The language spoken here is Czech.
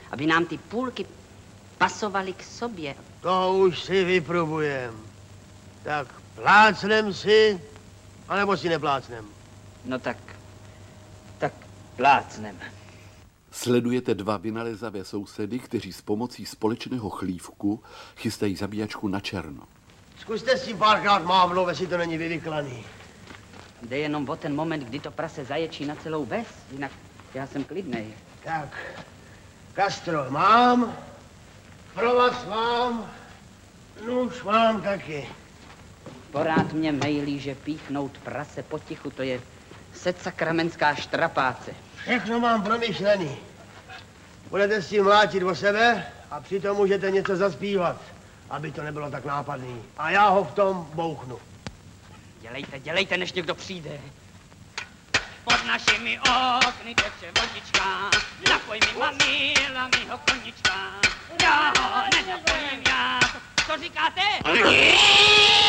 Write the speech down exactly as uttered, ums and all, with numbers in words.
aby nám ty půlky pasovaly k sobě. To už si vyprobujem. Tak plácnem si, anebo si neplácnem? No tak, tak plácnem. Sledujete dva vynalézavé sousedy, kteří s pomocí společného chlívku chystají zabíjačku na černo. Zkuste si párkrát mávnout, jestli to není vyvyklaný. Jde jenom o ten moment, kdy to prase zaječí na celou ves, jinak já jsem klidnej. Tak, kastro mám, provaz mám, nůž mám taky. Porád mě mejlí, že píchnout prase potichu, to je sedsakramenská štrapáce. Všechno mám promyšlený. Budete s tím mlátit o sebe a přitom můžete něco zaspívat, aby to nebylo tak nápadný. A já ho v tom bouchnu. Dělejte, dělejte, než někdo přijde. Pod našimi okny teče vodička, napoj mi mamila mýho konička. Já ho nenapojím já. Co říkáte?